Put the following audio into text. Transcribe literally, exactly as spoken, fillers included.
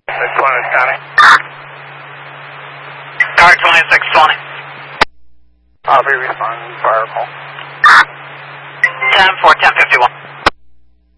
six twenty, County. Car twenty-six twenty. I'll be responding to fire call. ten four, ten fifty-one.